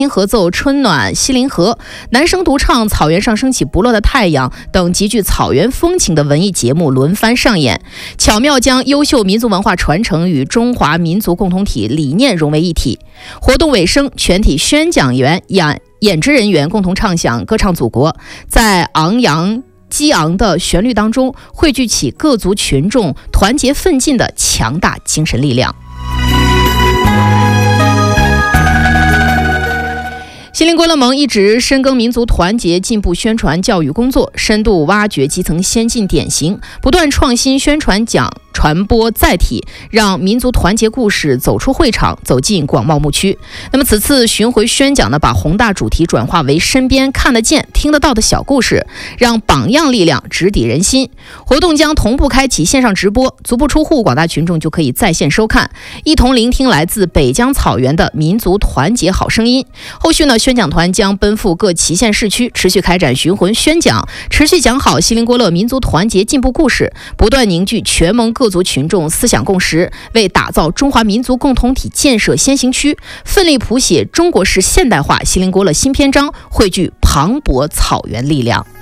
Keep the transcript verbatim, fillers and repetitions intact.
合奏春暖西林河，男声独唱草原上升起不落的太阳等极具草原风情的文艺节目轮番上演，巧妙将优秀民族文化传承与中华民族共同体理念融为一体。活动尾声，全体宣讲员、演演职人员共同唱响歌唱祖国，在昂扬激昂的旋律当中汇聚起各族群众团结奋进的强大精神力量。锡林郭勒盟一直深耕民族团结、进步宣传教育工作，深度挖掘基层先进典型，不断创新宣传讲传播载体，让民族团结故事走出会场，走进广袤牧区。那么此次巡回宣讲呢，把宏大主题转化为身边看得见、听得到的小故事，让榜样力量直抵人心。活动将同步开启线上直播，足不出户，广大群众就可以在线收看，一同聆听来自北疆草原的民族团结好声音。后续呢，宣讲团将奔赴各祁县市区，持续开展巡回宣讲，持续讲好锡林郭勒民族团结进步故事，不断凝聚全盟各族群众思想共识，为打造中华民族共同体建设先行区，奋力谱写中国式现代化锡林郭勒新篇章，汇聚磅礴草原力量。